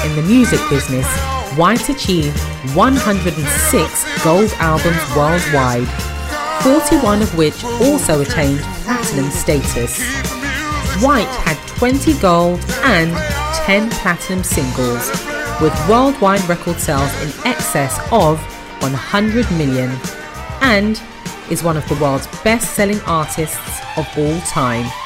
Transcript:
in the music business, White achieved 106 gold albums worldwide, 41 of which also attained platinum status. White had 20 gold and 10 platinum singles, with worldwide record sales in excess of 100 million, and is one of the world's best-selling artists of all time.